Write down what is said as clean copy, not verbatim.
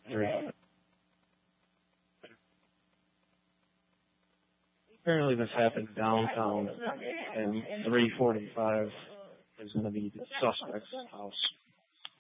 Apparently this happened downtown, and 345 is going to be the suspect's house.